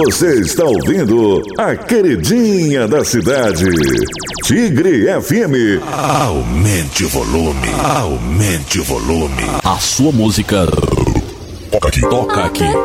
Você está ouvindo a queridinha da cidade, Tigre FM. Aumente o volume, aumente o volume. A sua música toca aqui.